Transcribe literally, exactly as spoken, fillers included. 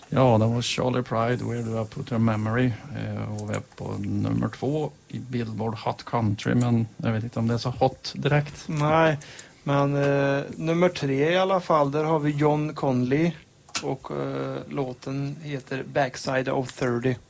Ja, det var Charlie Pride, Where Do I Put Your Memory. Eh, och vi är på nummer två i Billboard Hot Country, men jag vet inte om det är så hot direkt. Nej, men eh, nummer tre i alla fall, där har vi John Conley och eh, låten heter Backside of thirty.